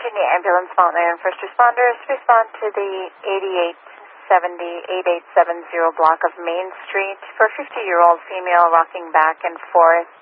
Virginia Ambulance Mountain and first responders respond to the 8870 block of Main Street for a 50-year-old female rocking back and forth